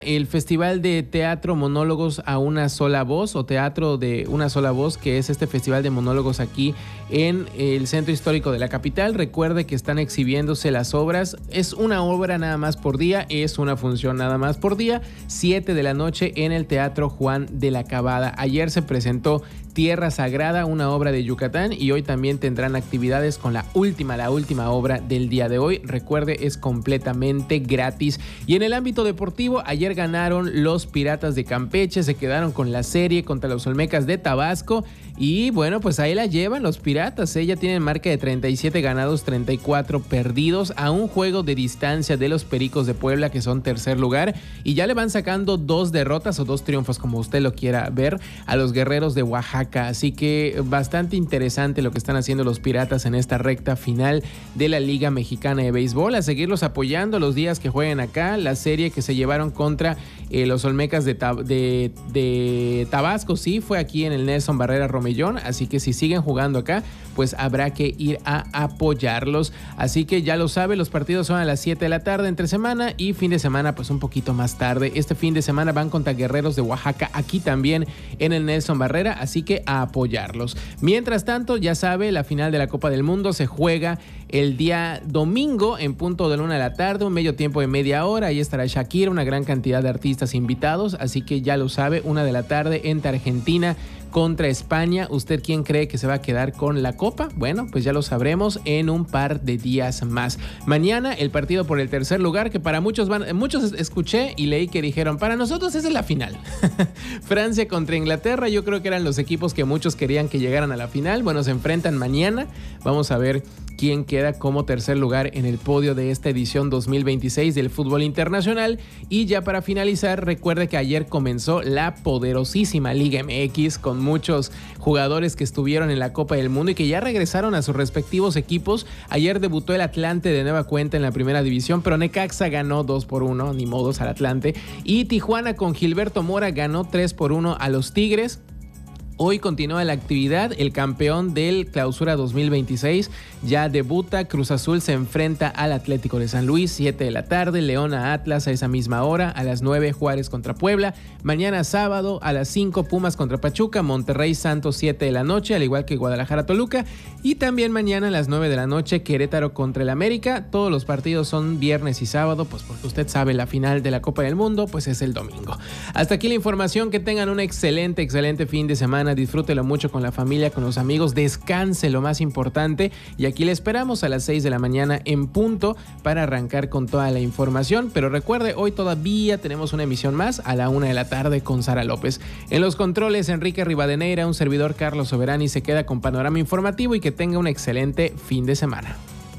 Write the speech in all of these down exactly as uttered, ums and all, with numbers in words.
El Festival de Teatro Monólogos a una sola voz o Teatro de una sola voz, que es este festival de monólogos aquí en el Centro Histórico de la capital. Recuerde que están exhibiéndose las obras. Es una obra nada más por día, es una función nada más por día. siete de la noche en el Teatro Juan de la Cabada. Ayer se presentó Tierra Sagrada, una obra de Yucatán, y hoy también tendrán actividades con la última, la última obra del día de hoy. Recuerde, es completamente gratis. Y en el ámbito deportivo, ayer ganaron los Piratas de Campeche, se quedaron con la serie contra los Olmecas de Tabasco. Y bueno, pues ahí la llevan los Piratas. Ella tiene marca de treinta y siete ganados, treinta y cuatro perdidos, a un juego de distancia de los Pericos de Puebla, que son tercer lugar. Y ya le van sacando dos derrotas o dos triunfos, como usted lo quiera ver, a los Guerreros de Oaxaca. Así que bastante interesante lo que están haciendo los Piratas en esta recta final de la Liga Mexicana de Béisbol. A seguirlos apoyando los días que jueguen acá. La serie que se llevaron contra eh, los Olmecas de, tab- de, de Tabasco, sí, fue aquí en el Nelson Barrera Romellón. Así que si siguen jugando acá, pues habrá que ir a apoyarlos. Así que ya lo sabe, los partidos son a las siete de la tarde entre semana y fin de semana pues un poquito más tarde. Este fin de semana van contra Guerreros de Oaxaca, aquí también en el Nelson Barrera, así que a apoyarlos. Mientras tanto, ya sabe, la final de la Copa del Mundo se juega el día domingo en punto de la una de la tarde, un medio tiempo de media hora. Ahí estará Shakira, una gran cantidad de artistas invitados, así que ya lo sabe, una de la tarde entre Argentina contra España. ¿Usted quién cree que se va a quedar con la copa? Bueno, pues ya lo sabremos en un par de días más. Mañana el partido por el tercer lugar, que para muchos van, muchos escuché y leí que dijeron, para nosotros esa es la final. Francia contra Inglaterra, yo creo que eran los equipos que muchos querían que llegaran a la final. Bueno, se enfrentan mañana. Vamos a ver quién queda como tercer lugar en el podio de esta edición dos mil veintiséis del fútbol internacional. Y ya para finalizar, recuerde que ayer comenzó la poderosísima Liga M X con muchos jugadores que estuvieron en la Copa del Mundo y que ya regresaron a sus respectivos equipos. Ayer debutó el Atlante de nueva cuenta en la primera división, pero Necaxa ganó dos por uno, ni modos al Atlante. Y Tijuana con Gilberto Mora ganó tres por uno a los Tigres. Hoy continúa la actividad, el campeón del Clausura dos mil veintiséis ya debuta. Cruz Azul se enfrenta al Atlético de San Luis, siete de la tarde, León a Atlas a esa misma hora, a las nueve Juárez contra Puebla, mañana sábado a las cinco Pumas contra Pachuca, Monterrey Santos siete de la noche, al igual que Guadalajara Toluca, y también mañana a las nueve de la noche Querétaro contra el América. Todos los partidos son viernes y sábado, pues porque usted sabe, la final de la Copa del Mundo pues es el domingo. Hasta aquí la información, que tengan un excelente, excelente fin de semana. Disfrútelo mucho con la familia, con los amigos, descanse, lo más importante, y aquí le esperamos a las seis de la mañana en punto para arrancar con toda la información. Pero recuerde, hoy todavía tenemos una emisión más a la una de la tarde con Sara López. En los controles, Enrique Rivadeneira, un servidor, Carlos Soberani, se queda con Panorama Informativo, y que tenga un excelente fin de semana.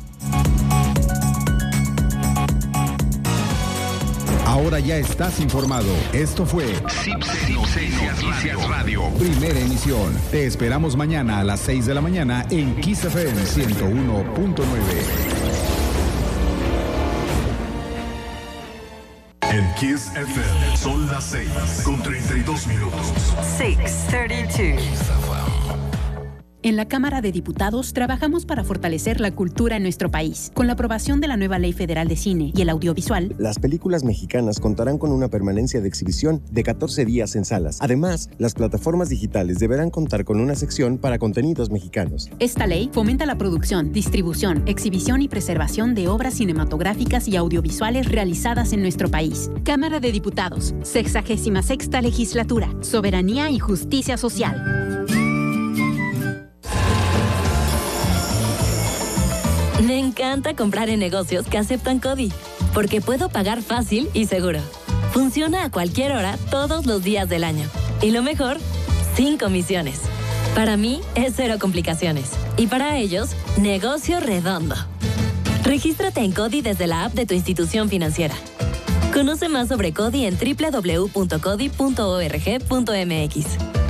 Ahora ya estás informado. Esto fue Cipse Noticias Radio. Primera emisión. Te esperamos mañana a las seis de la mañana en Kiss F M ciento uno punto nueve. En Kiss F M son las seis con treinta y dos minutos. seis treinta y dos. En la Cámara de Diputados trabajamos para fortalecer la cultura en nuestro país. Con la aprobación de la nueva Ley Federal de Cine y el Audiovisual, las películas mexicanas contarán con una permanencia de exhibición de catorce días en salas. Además, las plataformas digitales deberán contar con una sección para contenidos mexicanos. Esta ley fomenta la producción, distribución, exhibición y preservación de obras cinematográficas y audiovisuales realizadas en nuestro país. Cámara de Diputados, sexagésima sexta legislatura, soberanía y justicia social. Me encanta comprar en negocios que aceptan CODI, porque puedo pagar fácil y seguro. Funciona a cualquier hora, todos los días del año. Y lo mejor, sin comisiones. Para mí es cero complicaciones. Y para ellos, negocio redondo. Regístrate en CODI desde la app de tu institución financiera. Conoce más sobre CODI en doble u doble u doble u punto codi punto org punto m x.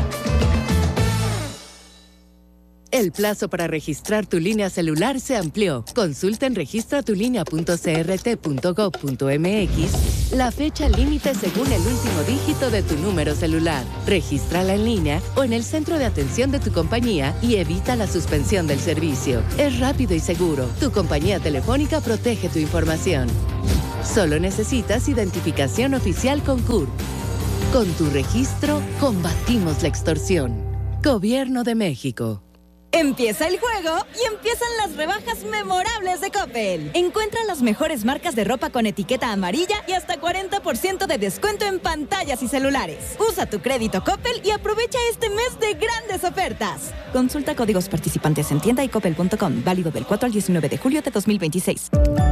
El plazo para registrar tu línea celular se amplió. Consulta en registra tu línea punto c r t punto gov punto m x la fecha límite según el último dígito de tu número celular. Regístrala en línea o en el centro de atención de tu compañía y evita la suspensión del servicio. Es rápido y seguro. Tu compañía telefónica protege tu información. Solo necesitas identificación oficial con C U R P. Con tu registro, combatimos la extorsión. Gobierno de México. Empieza el juego y empiezan las rebajas memorables de Coppel. Encuentra las mejores marcas de ropa con etiqueta amarilla y hasta cuarenta por ciento de descuento en pantallas y celulares. Usa tu crédito Coppel y aprovecha este mes de grandes ofertas. Consulta códigos participantes en tienda y coppel punto com. Válido del cuatro al diecinueve de julio de dos mil veintiséis.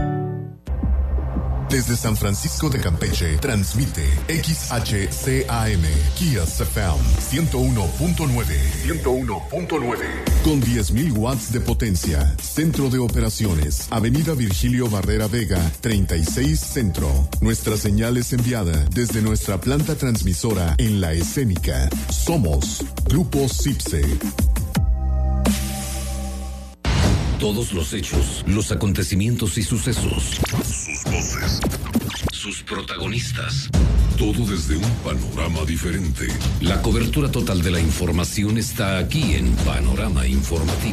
Desde San Francisco de Campeche, transmite X H C A M, Kias F M, ciento uno punto nueve. ciento uno punto nueve. Con diez mil watts de potencia. Centro de operaciones, Avenida Virgilio Barrera Vega, treinta y seis Centro. Nuestra señal es enviada desde nuestra planta transmisora en La Escénica. Somos Grupo Cipse. Todos los hechos, los acontecimientos y sucesos. Sus voces. Sus protagonistas. Todo desde un panorama diferente. La cobertura total de la información está aquí en Panorama Informativo.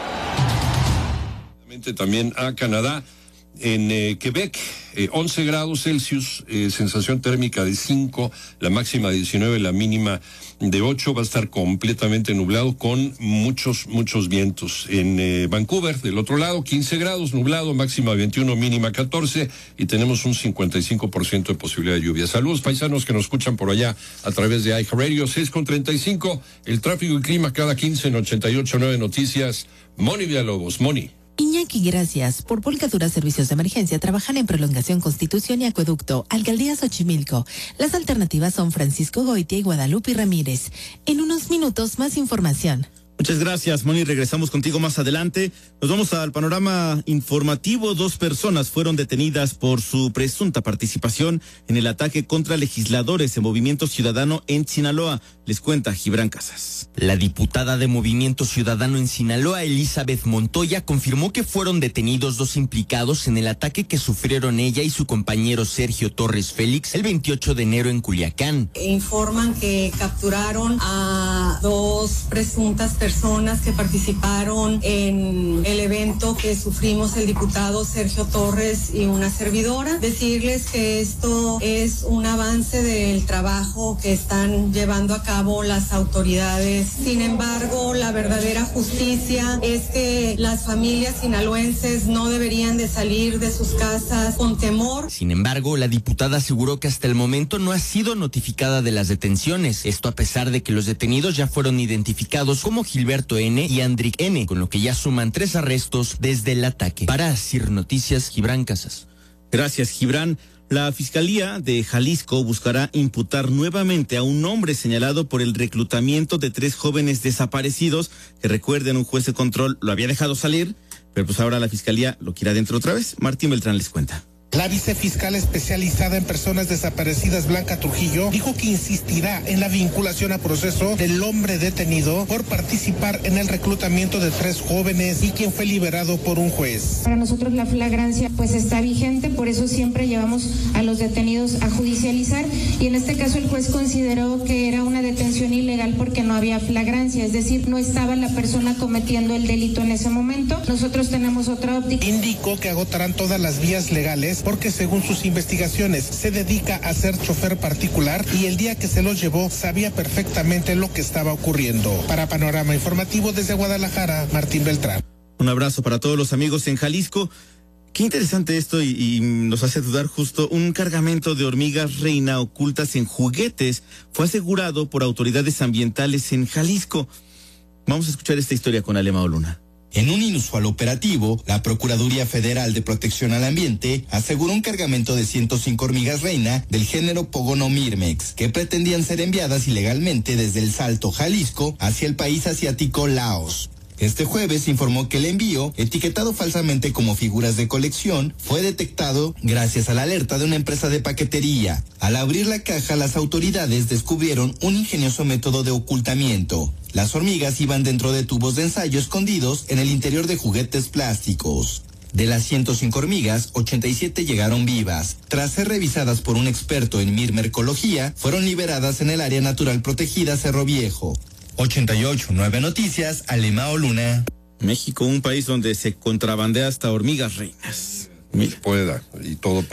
También a Canadá. En eh, Quebec, eh, once grados Celsius, eh, sensación térmica de cinco, la máxima de diecinueve, la mínima de ocho. Va a estar completamente nublado con muchos, muchos vientos. En eh, Vancouver, del otro lado, quince grados, nublado, máxima veintiuno, mínima catorce, y tenemos un cincuenta y cinco por ciento de posibilidad de lluvia. Saludos, paisanos que nos escuchan por allá a través de iHeartRadio. Seis con treinta y cinco, el tráfico y clima cada quince en ochenta y ocho punto nueve Noticias. Moni Villalobos, Moni. Iñaki, gracias. Por Volcatura Servicios de Emergencia trabajan en Prolongación Constitución y Acueducto, Alcaldía Xochimilco. Las alternativas son Francisco Goitia y Guadalupe Ramírez. En unos minutos, más información. Muchas gracias, Moni. Regresamos contigo más adelante. Nos vamos al panorama informativo. Dos personas fueron detenidas por su presunta participación en el ataque contra legisladores de Movimiento Ciudadano en Sinaloa. Les cuenta Gibran Casas. La diputada de Movimiento Ciudadano en Sinaloa, Elizabeth Montoya, confirmó que fueron detenidos dos implicados en el ataque que sufrieron ella y su compañero Sergio Torres Félix el veintiocho de enero en Culiacán. Informan que capturaron a dos presuntas personas que participaron en el evento que sufrimos el diputado Sergio Torres y una servidora. Decirles que esto es un avance del trabajo que están llevando a cabo las autoridades. Sin embargo, la verdadera justicia es que las familias sinaloenses no deberían de salir de sus casas con temor. Sin embargo, la diputada aseguró que hasta el momento no ha sido notificada de las detenciones. Esto a pesar de que los detenidos ya fueron identificados como Gilberto N. y Andrick N., con lo que ya suman tres arrestos desde el ataque. Para Asir Noticias, Gibran Casas. Gracias, Gibran. La Fiscalía de Jalisco buscará imputar nuevamente a un hombre señalado por el reclutamiento de tres jóvenes desaparecidos, que recuerden, un juez de control lo había dejado salir, pero pues ahora la Fiscalía lo quiere adentro otra vez. Martín Beltrán les cuenta. La vicefiscal especializada en personas desaparecidas, Blanca Trujillo, dijo que insistirá en la vinculación a proceso del hombre detenido por participar en el reclutamiento de tres jóvenes y quien fue liberado por un juez. Para nosotros la flagrancia pues está vigente, por eso siempre llevamos a los detenidos a judicializar, y en este caso el juez consideró que era una detención ilegal porque no había flagrancia, es decir, no estaba la persona cometiendo el delito en ese momento. Nosotros tenemos otra óptica. Indicó que agotarán todas las vías legales porque según sus investigaciones se dedica a ser chofer particular y el día que se los llevó sabía perfectamente lo que estaba ocurriendo. Para Panorama Informativo desde Guadalajara, Martín Beltrán. Un abrazo para todos los amigos en Jalisco. Qué interesante esto y, y nos hace dudar justo. Un cargamento de hormigas reina ocultas en juguetes fue asegurado por autoridades ambientales en Jalisco. Vamos a escuchar esta historia con Alema Luna. En un inusual operativo, la Procuraduría Federal de Protección al Ambiente aseguró un cargamento de ciento cinco hormigas reina del género Pogonomyrmex, que pretendían ser enviadas ilegalmente desde El Salto, Jalisco, hacia el país asiático Laos. Este jueves informó que el envío, etiquetado falsamente como figuras de colección, fue detectado gracias a la alerta de una empresa de paquetería. Al abrir la caja, las autoridades descubrieron un ingenioso método de ocultamiento. Las hormigas iban dentro de tubos de ensayo escondidos en el interior de juguetes plásticos. De las ciento cinco hormigas, ochenta y siete llegaron vivas. Tras ser revisadas por un experto en mirmercología, fueron liberadas en el área natural protegida Cerro Viejo. ochenta y ocho, nueve Noticias, Alemao Luna. México, un país donde se contrabandea hasta hormigas reinas. Mira. Pueda, y todo pasa.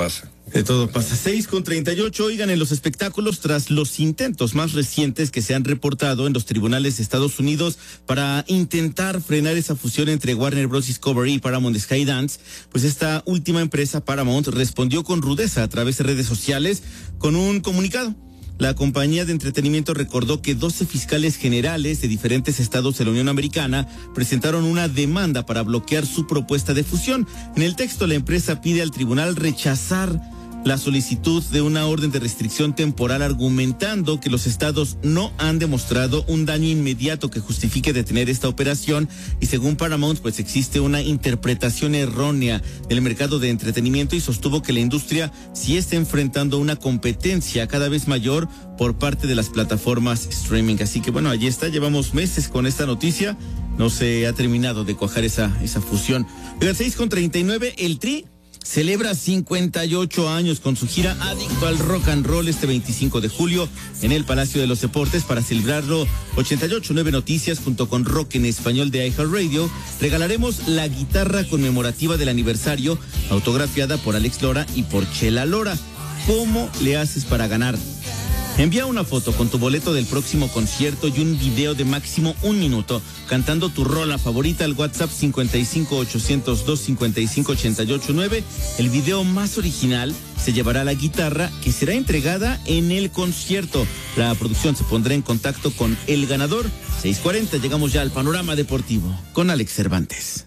De todo pasa. seis con treinta y ocho, oigan, en los espectáculos, tras los intentos más recientes que se han reportado en los tribunales de Estados Unidos para intentar frenar esa fusión entre Warner Bros. Discovery y Paramount Skydance, pues esta última empresa, Paramount, respondió con rudeza a través de redes sociales con un comunicado. La compañía de entretenimiento recordó que doce fiscales generales de diferentes estados de la Unión Americana presentaron una demanda para bloquear su propuesta de fusión. En el texto, la empresa pide al tribunal rechazar la solicitud de una orden de restricción temporal, argumentando que los estados no han demostrado un daño inmediato que justifique detener esta operación, y según Paramount, pues existe una interpretación errónea del mercado de entretenimiento, y sostuvo que la industria sí está enfrentando una competencia cada vez mayor por parte de las plataformas streaming. Así que bueno, allí está, llevamos meses con esta noticia, no se ha terminado de cuajar esa, esa fusión. El seis con treinta y nueve, el Tri celebra cincuenta y ocho años con su gira Adicto al Rock and Roll este veinticinco de julio en el Palacio de los Deportes. Para celebrarlo, ochenta y ocho punto nueve Noticias junto con Rock en Español de iHeartRadio regalaremos la guitarra conmemorativa del aniversario, autografiada por Alex Lora y por Chela Lora. ¿Cómo le haces para ganar? Envía una foto con tu boleto del próximo concierto y un video de máximo un minuto cantando tu rola favorita al WhatsApp cincuenta y cinco ochocientos dos cincuenta y cinco ochenta y ocho nueve. El video más original se llevará la guitarra, que será entregada en el concierto. La producción se pondrá en contacto con el ganador. seis cuarenta, llegamos ya al panorama deportivo con Alex Cervantes.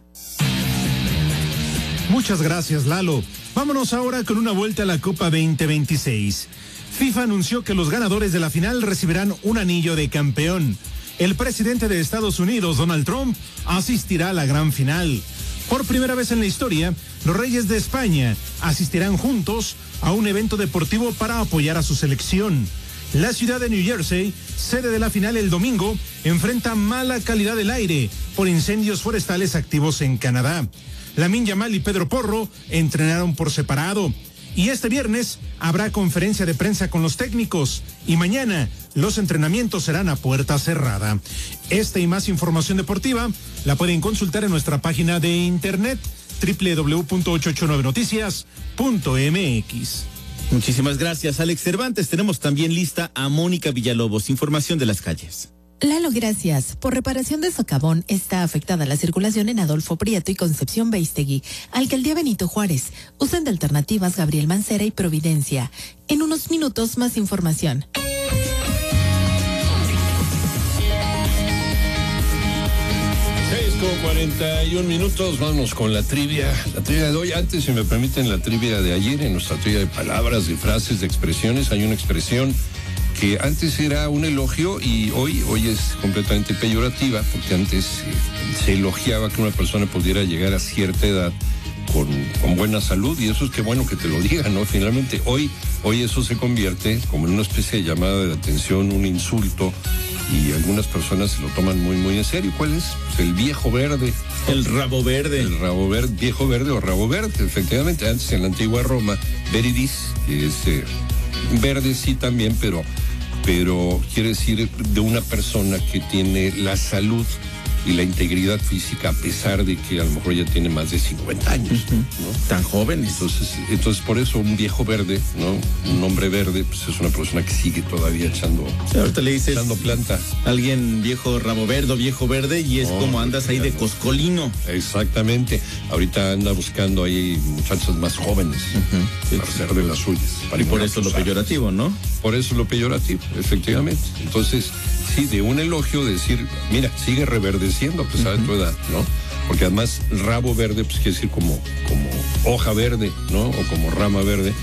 Muchas gracias, Lalo. Vámonos ahora con una vuelta a la Copa veinte veintiséis. FIFA anunció que los ganadores de la final recibirán un anillo de campeón. El presidente de Estados Unidos, Donald Trump, asistirá a la gran final. Por primera vez en la historia, los Reyes de España asistirán juntos a un evento deportivo para apoyar a su selección. La ciudad de New Jersey, sede de la final el domingo, enfrenta mala calidad del aire por incendios forestales activos en Canadá. Lamine Yamal y Pedro Porro entrenaron por separado. Y este viernes habrá conferencia de prensa con los técnicos, y mañana los entrenamientos serán a puerta cerrada. Esta y más información deportiva la pueden consultar en nuestra página de internet doble u doble u doble u punto ochocientos ochenta y nueve noticias punto m x. Muchísimas gracias, Alex Cervantes. Tenemos también lista a Mónica Villalobos, información de las calles. Lalo, gracias. Por reparación de socavón está afectada la circulación en Adolfo Prieto y Concepción Beistegui. Alcaldía Benito Juárez. Usan de alternativas Gabriel Mancera y Providencia. En unos minutos más información. seis con cuarenta y un minutos, vamos con la trivia. La trivia de hoy, antes, si me permiten, la trivia de ayer, en nuestra trivia de palabras, de frases, de expresiones, hay una expresión que antes era un elogio y hoy, hoy es completamente peyorativa, porque antes eh, se elogiaba que una persona pudiera llegar a cierta edad con, con buena salud, y eso es que bueno que te lo digan, ¿no? Finalmente, hoy, hoy eso se convierte como en una especie de llamada de atención, un insulto, y algunas personas se lo toman muy, muy en serio. ¿Cuál es? Pues el viejo verde. El rabo verde. El rabo verde, viejo verde o rabo verde, efectivamente. Antes, en la antigua Roma, veridis, que es eh, verde sí también, pero... pero quiere decir de una persona que tiene la salud y la integridad física a pesar de que a lo mejor ya tiene más de cincuenta años, uh-huh. ¿no? Tan jóvenes. Entonces, entonces por eso un viejo verde, ¿no? Un hombre verde, pues es una persona que sigue todavía echando, sí, ahorita le dices echando planta. Alguien viejo rabo verde o viejo verde y es no, como andas ahí de coscolino. Exactamente. Ahorita anda buscando ahí muchachas más jóvenes, uh-huh. sí, para hacer de las suyas. Para y por eso lo peyorativo, ¿no? Por eso lo peyorativo, efectivamente. Entonces, sí, de un elogio decir, mira, sigue reverdeciendo a pesar uh-huh. de tu edad, ¿no? Porque además rabo verde, pues quiere decir como, como hoja verde, ¿no? O como rama verde.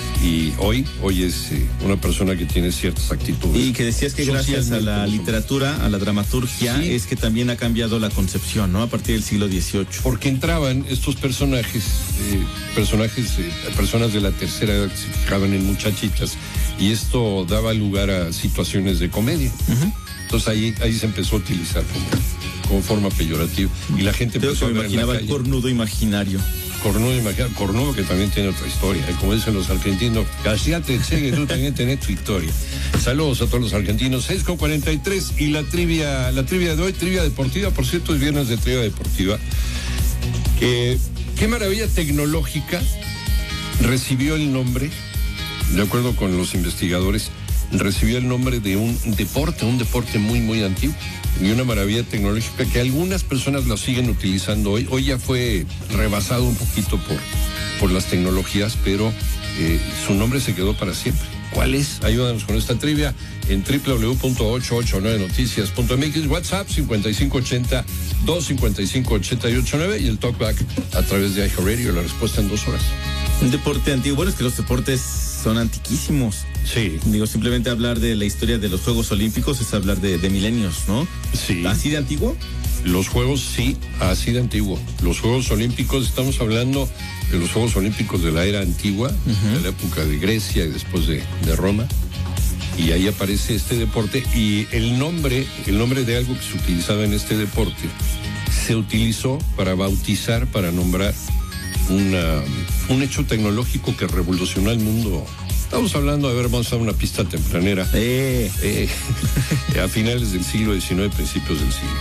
Y hoy, hoy es eh, una persona que tiene ciertas actitudes. Y que decías que gracias a la literatura, a la dramaturgia, sí, es que también ha cambiado la concepción, ¿no? A partir del siglo dieciocho. Porque entraban estos personajes, eh, personajes, eh, personas de la tercera edad que se fijaban en muchachitas, y esto daba lugar a situaciones de comedia. Uh-huh. Entonces ahí, ahí se empezó a utilizar como, como forma peyorativa. Y la gente Creo empezó que a me ver imaginaba en la el calle. cornudo imaginario. Cornudo imaginario, cornudo que también tiene otra historia, ¿eh? Como dicen los argentinos, callate, que tú también tenés tu historia. Saludos a todos los argentinos. seis con cuarenta y tres y la trivia, la trivia de hoy, trivia deportiva, por cierto, es viernes de trivia deportiva. Que, qué maravilla tecnológica recibió el nombre, de acuerdo con los investigadores, recibió el nombre de un deporte, un deporte muy, muy antiguo y una maravilla tecnológica que algunas personas lo siguen utilizando hoy. Hoy ya fue rebasado un poquito por, por las tecnologías, pero eh, su nombre se quedó para siempre. ¿Cuál es? Ayúdanos con esta trivia en doble u doble u doble u punto ochocientos ochenta y nueve noticias punto m x, WhatsApp cincuenta y cinco ochenta, doscientos cincuenta y cinco, ochenta y ocho nueve y el talkback a través de iHeartRadio. La respuesta en dos horas. Un deporte antiguo. Bueno, es que los deportes son antiquísimos. Sí. Digo, simplemente hablar de la historia de los Juegos Olímpicos es hablar de, de milenios, ¿no? Sí. ¿Así de antiguo? Los Juegos, sí, así de antiguo. Los Juegos Olímpicos, estamos hablando de los Juegos Olímpicos de la era antigua, uh-huh. de la época de Grecia y después de, de Roma. Y ahí aparece este deporte y el nombre, el nombre de algo que se utilizaba en este deporte, se utilizó para bautizar, para nombrar una, un hecho tecnológico que revolucionó el mundo. Estamos hablando, a ver, vamos a dar una pista tempranera. Eh. Eh, a finales del siglo diecinueve, principios del siglo.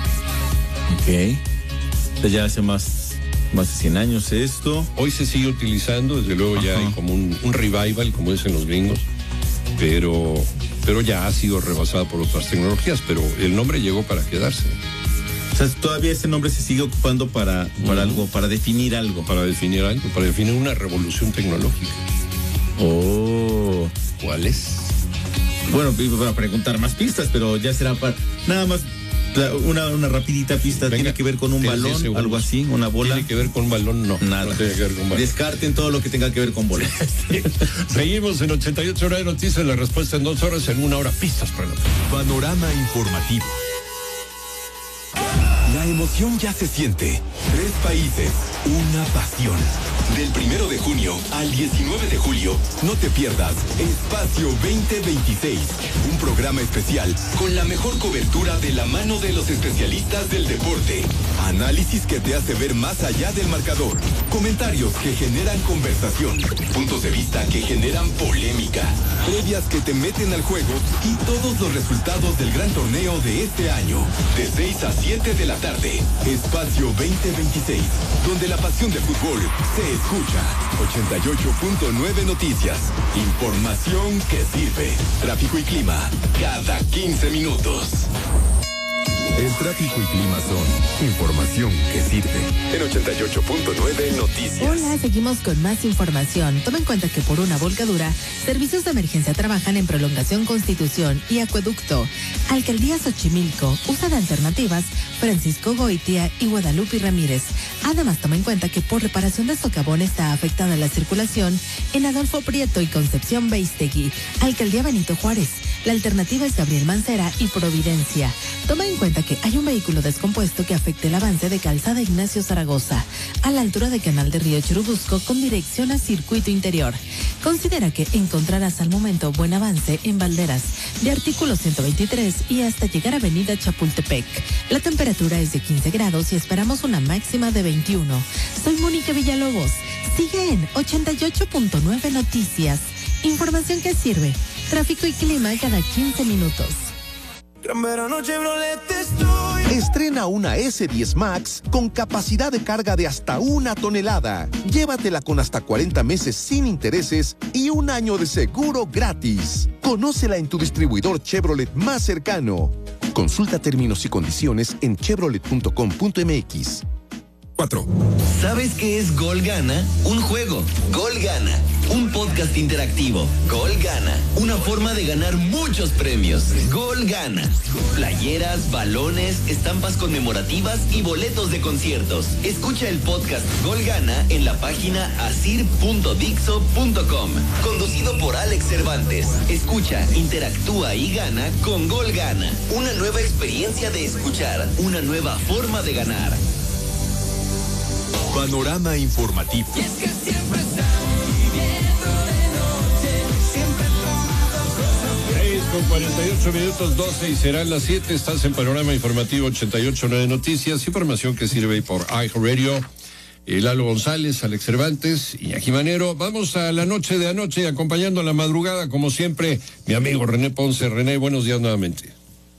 Ok. Ya hace más, más de cien años esto. Hoy se sigue utilizando, desde luego. Ajá. Ya hay como un, un revival, como dicen los gringos, pero, pero ya ha sido rebasada por otras tecnologías, pero el nombre llegó para quedarse. O sea, todavía ese nombre se sigue ocupando para, para mm. algo, para definir algo. Para definir algo, para definir una revolución tecnológica. Oh. ¿Cuál es? Bueno, para preguntar más pistas, pero ya será para... Nada más... Una, una rapidita pista. Venga, ¿tiene que ver con un balón, algo así, una bola? ¿Tiene que ver con un balón? No. Nada. No tiene que ver con balón. Descarten todo lo que tenga que ver con bola. Seguimos en ochenta y ocho horas de noticias, la respuesta en dos horas, en una hora pistas para la... Panorama informativo. La emoción ya se siente. Tres países, una pasión. Del primero de junio al diecinueve de julio, no te pierdas Espacio veinte veintiséis, un programa especial con la mejor cobertura de la mano de los especialistas del deporte. Análisis que te hace ver más allá del marcador. Comentarios que generan conversación. Puntos de vista que generan polémica. Previas que te meten al juego y todos los resultados del gran torneo de este año. De seis a siete de la tarde. Espacio veinte veintiséis, donde la pasión del fútbol se escucha. ochenta y ocho punto nueve Noticias. Información que sirve. Tráfico y clima cada quince minutos. El tráfico y clima son información que sirve. En ochenta y ocho punto nueve Noticias. Hola, seguimos con más información. Toma en cuenta que por una volcadura, servicios de emergencia trabajan en Prolongación Constitución y Acueducto. Alcaldía Xochimilco usa de alternativas Francisco Goitia y Guadalupe Ramírez. Además, toma en cuenta que por reparación de socavón está afectada la circulación en Adolfo Prieto y Concepción Beistegui. Alcaldía Benito Juárez. La alternativa es Gabriel Mancera y Providencia. Toma en cuenta que hay un vehículo descompuesto que afecta el avance de Calzada Ignacio Zaragoza, a la altura de Canal de Río Churubusco con dirección a Circuito Interior. Considera que encontrarás al momento buen avance en Valderas, de Artículo ciento veintitrés y hasta llegar a Avenida Chapultepec. La temperatura es de quince grados y esperamos una máxima de veintiuno. Soy Mónica Villalobos. Sigue en ochenta y ocho punto nueve Noticias. Información que sirve. Tráfico y clima cada quince minutos. Estrena una ese diez Max con capacidad de carga de hasta una tonelada. Llévatela con hasta cuarenta meses sin intereses y un año de seguro gratis. Conócela en tu distribuidor Chevrolet más cercano. Consulta términos y condiciones en chevrolet punto com punto m x. cuatro. ¿Sabes qué es Gol Gana? Un juego. Gol Gana. Un podcast interactivo. Gol Gana. Una forma de ganar muchos premios. Gol Gana. Playeras, balones, estampas conmemorativas y boletos de conciertos. Escucha el podcast Gol Gana en la página asir punto dixo punto com. Conducido por Alex Cervantes. Escucha, interactúa y gana con Gol Gana. Una nueva experiencia de escuchar. Una nueva forma de ganar. Panorama informativo. seis con cuarenta y ocho minutos, doce y serán las siete. Estás en Panorama Informativo ochenta y ocho nueve Noticias. Información que sirve por iHeartRadio. Lalo González, Alex Cervantes y Iñaki Manero. Vamos a la noche de anoche, acompañando a la madrugada, como siempre, mi amigo René Ponce. René, buenos días nuevamente.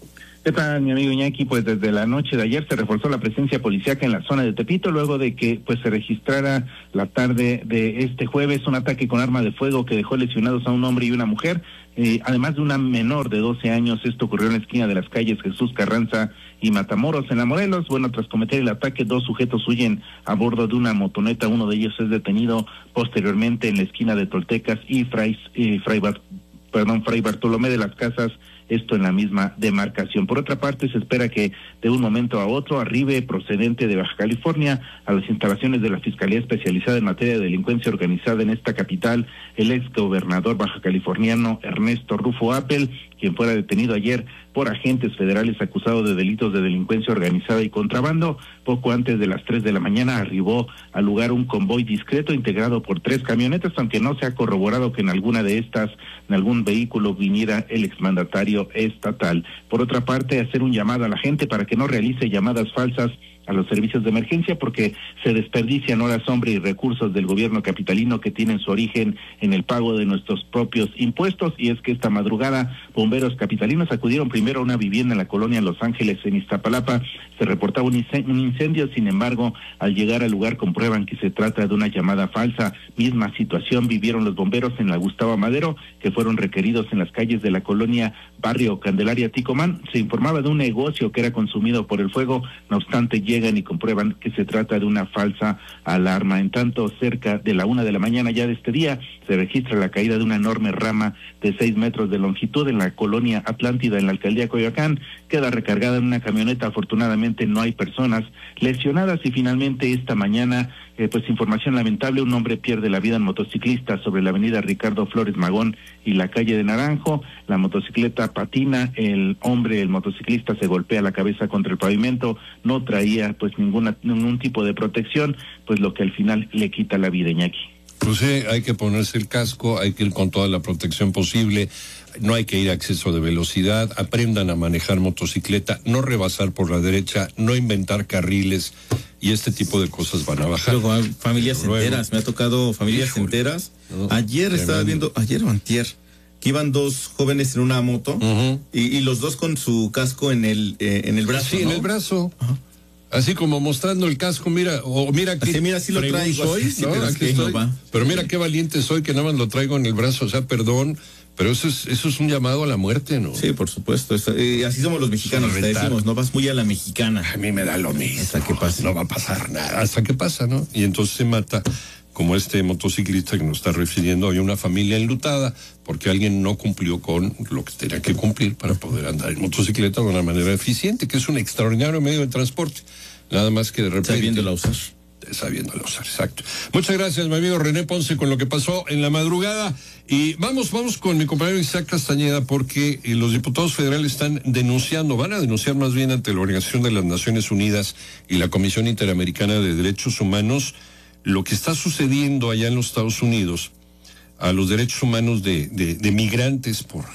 ¿Qué tal, mi amigo Iñaki? Pues desde la noche de ayer se reforzó la presencia policíaca en la zona de Tepito, luego de que pues se registrara la tarde de este jueves un ataque con arma de fuego que dejó lesionados a un hombre y una mujer, eh, además de una menor de doce años. Esto ocurrió en la esquina de las calles Jesús Carranza y Matamoros, en la Morelos. Bueno, tras cometer el ataque, dos sujetos huyen a bordo de una motoneta. Uno de ellos es detenido posteriormente en la esquina de Toltecas y Fray, eh, Fray, Bar, perdón, Fray Bartolomé de las Casas, esto en la misma demarcación. Por otra parte, se espera que de un momento a otro arribe procedente de Baja California a las instalaciones de la Fiscalía Especializada en Materia de Delincuencia Organizada en esta capital el ex gobernador baja californiano Ernesto Rufo Appel, quien fuera detenido ayer por agentes federales acusado de delitos de delincuencia organizada y contrabando. Poco antes de las tres de la mañana arribó al lugar un convoy discreto integrado por tres camionetas, aunque no se ha corroborado que en alguna de estas, en algún vehículo, viniera el exmandatario estatal. Por otra parte, hacer un llamado a la gente para que no realice llamadas falsas a los servicios de emergencia, porque se desperdician horas hombre y recursos del gobierno capitalino que tienen su origen en el pago de nuestros propios impuestos. Y es que esta madrugada bomberos capitalinos acudieron primero a una vivienda en la colonia Los Ángeles en Iztapalapa. Se reportaba un incendio, sin embargo, al llegar al lugar comprueban que se trata de una llamada falsa. Misma situación vivieron los bomberos en la Gustavo Madero, que fueron requeridos en las calles de la colonia Barrio Candelaria Ticomán. Se informaba de un negocio que era consumido por el fuego, no obstante llegan y comprueban que se trata de una falsa alarma. En tanto, cerca de la una de la mañana ya de este día, se registra la caída de una enorme rama de seis metros de longitud en la colonia Atlántida, en la alcaldía Coyoacán. Queda recargada en una camioneta. Afortunadamente no hay personas lesionadas. Y finalmente esta mañana, eh, pues información lamentable, un hombre pierde la vida en motociclista sobre la avenida Ricardo Flores Magón y la calle de Naranjo. La motocicleta patina, el hombre, el motociclista, se golpea la cabeza contra el pavimento, no traía pues ninguna ningún tipo de protección, pues lo que al final le quita la vida, Iñaki. Pues sí, hay que ponerse el casco, hay que ir con toda la protección posible, no hay que ir a exceso de velocidad, aprendan a manejar motocicleta, no rebasar por la derecha, no inventar carriles, y este tipo de cosas van a bajar. Luego, familias Pero enteras, luego, me ha tocado familias híjole, enteras. No, ayer tremendo. Estaba viendo, ayer o antier, que iban dos jóvenes en una moto, uh-huh. y, y los dos con su casco en el, eh, en el brazo. Sí, ¿no? En el brazo. Uh-huh. Así como mostrando el casco, mira, o mira que así, mira, así lo traigo, soy, sí, ¿no? pero, Aquí es que estoy, no va. Pero mira qué valiente soy que nada más lo traigo en el brazo, o sea, perdón, pero eso es eso es un llamado a la muerte, ¿no? Sí, por supuesto, eso, eh, así somos los mexicanos, te decimos, no vas muy a la mexicana. A mí me da lo mismo. Hasta que pasa. No va a pasar nada, hasta que pasa, ¿no? Y entonces se mata, como este motociclista que nos está refiriendo. Hay una familia enlutada porque alguien no cumplió con lo que tenía que cumplir para poder andar en motocicleta de una manera eficiente, que es un extraordinario medio de transporte. Nada más que de repente... Sabiéndola usar. Sabiéndola usar, exacto. Muchas gracias, mi amigo René Ponce, con lo que pasó en la madrugada. Y vamos, vamos con mi compañero Isaac Castañeda, porque eh, los diputados federales están denunciando, van a denunciar más bien ante la Organización de las Naciones Unidas y la Comisión Interamericana de Derechos Humanos lo que está sucediendo allá en los Estados Unidos a los derechos humanos de, de, de migrantes por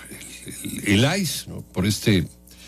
el, el I C E, ¿no? Por este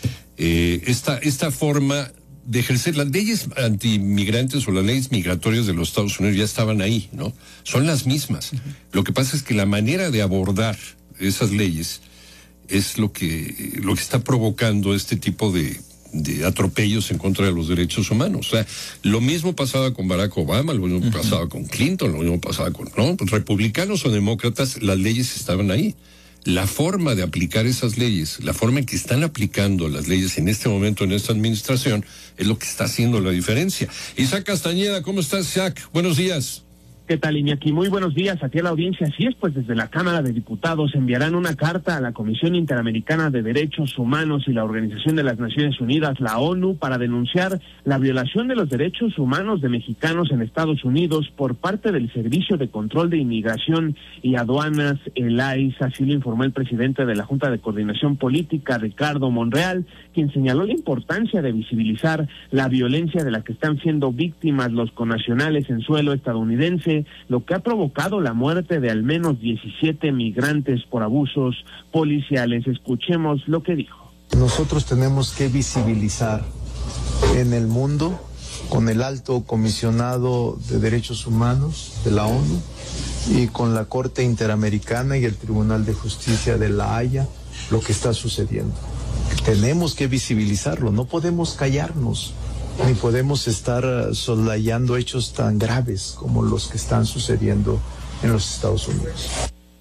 eh, esta, esta forma de ejercer las leyes antimigrantes o las leyes migratorias de los Estados Unidos. Ya estaban ahí, ¿no? Son las mismas. Uh-huh. Lo que pasa es que la manera de abordar esas leyes es lo que lo que está provocando este tipo de, de atropellos en contra de los derechos humanos. O sea, lo mismo pasaba con Barack Obama, lo mismo uh-huh. pasaba con Clinton, lo mismo pasaba con, ¿no? Republicanos o demócratas, las leyes estaban ahí. La forma de aplicar esas leyes, la forma en que están aplicando las leyes en este momento en esta administración, es lo que está haciendo la diferencia. Isaac Castañeda, ¿cómo estás, Isaac? Buenos días. ¿Qué tal, Iñaki? Muy buenos días aquí a la audiencia. Así es, pues desde la Cámara de Diputados enviarán una carta a la Comisión Interamericana de Derechos Humanos y la Organización de las Naciones Unidas, la ONU, para denunciar la violación de los derechos humanos de mexicanos en Estados Unidos por parte del Servicio de Control de Inmigración y Aduanas, el I C E. Así lo informó el presidente de la Junta de Coordinación Política, Ricardo Monreal, quien señaló la importancia de visibilizar la violencia de la que están siendo víctimas los connacionales en suelo estadounidense, lo que ha provocado la muerte de al menos diecisiete migrantes por abusos policiales. Escuchemos lo que dijo. Nosotros tenemos que visibilizar en el mundo, con el Alto Comisionado de Derechos Humanos de la ONU y con la Corte Interamericana y el Tribunal de Justicia de La Haya, lo que está sucediendo. Tenemos que visibilizarlo, no podemos callarnos, ni podemos estar soslayando hechos tan graves como los que están sucediendo en los Estados Unidos.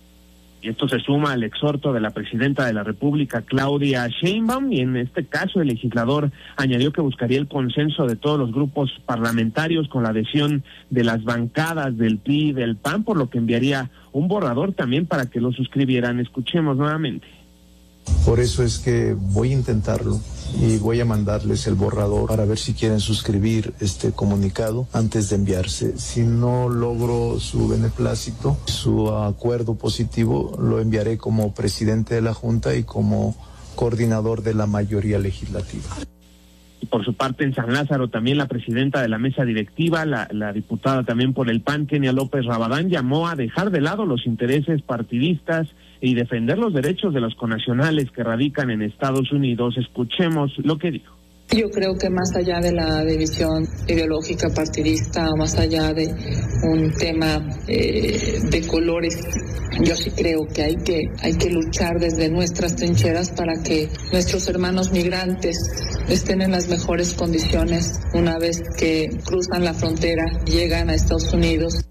Y esto se suma al exhorto de la presidenta de la República, Claudia Sheinbaum, y en este caso el legislador añadió que buscaría el consenso de todos los grupos parlamentarios con la adhesión de las bancadas del P R I y del P A N, por lo que enviaría un borrador también para que lo suscribieran. Escuchemos nuevamente. Por eso es que voy a intentarlo y voy a mandarles el borrador para ver si quieren suscribir este comunicado antes de enviarse. Si no logro su beneplácito, su acuerdo positivo, lo enviaré como presidente de la Junta y como coordinador de la mayoría legislativa. Y por su parte, en San Lázaro, también la presidenta de la mesa directiva, la, la diputada también por el P A N, Kenia López Rabadán, llamó a dejar de lado los intereses partidistas y defender los derechos de los connacionales que radican en Estados Unidos. Escuchemos lo que dijo. Yo creo que más allá de la división ideológica partidista, más allá de un tema eh, de colores, yo sí creo que hay que hay que luchar desde nuestras trincheras para que nuestros hermanos migrantes estén en las mejores condiciones una vez que cruzan la frontera y llegan a Estados Unidos.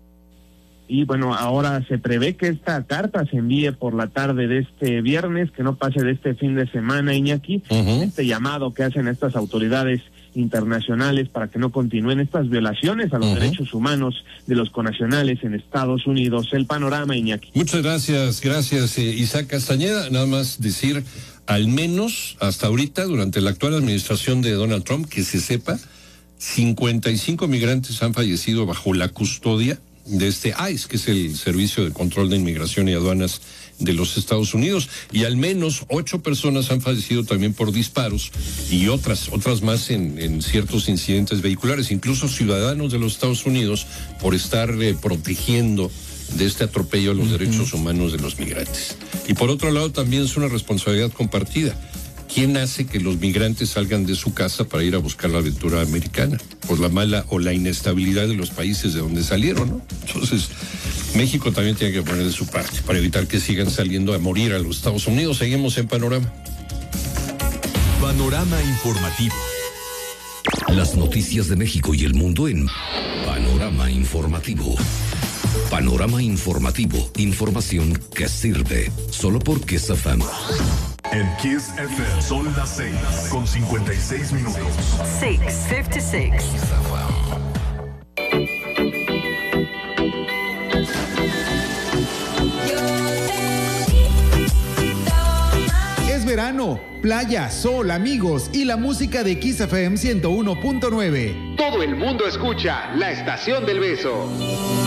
Y bueno, ahora se prevé que esta carta se envíe por la tarde de este viernes, que no pase de este fin de semana, Iñaki. Uh-huh. Este llamado que hacen estas autoridades internacionales para que no continúen estas violaciones a los uh-huh. derechos humanos de los connacionales en Estados Unidos. El panorama, Iñaki. Muchas gracias, gracias eh, Isaac Castañeda. Nada más decir, al menos hasta ahorita, durante la actual administración de Donald Trump, que se sepa, cincuenta y cinco migrantes han fallecido bajo la custodia de este I C E, que es el Servicio de Control de Inmigración y Aduanas de los Estados Unidos, y al menos ocho personas han fallecido también por disparos y otras, otras más en, en ciertos incidentes vehiculares, incluso ciudadanos de los Estados Unidos por estar eh, protegiendo de este atropello a los uh-huh. derechos humanos de los migrantes. Y por otro lado también es una responsabilidad compartida. ¿Quién hace que los migrantes salgan de su casa para ir a buscar la aventura americana? Por la mala o la inestabilidad de los países de donde salieron, ¿no? Entonces, México también tiene que poner de su parte para evitar que sigan saliendo a morir a los Estados Unidos. Seguimos en Panorama. Panorama informativo. Las noticias de México y el mundo en Panorama Informativo. Panorama Informativo. Información que sirve. Solo por Kiss F M. En Kiss F M son las seis con cincuenta y seis minutos. seis cincuenta y seis. Es verano, playa, sol, amigos y la música de Kiss F M ciento uno punto nueve. Todo el mundo escucha La Estación del Beso.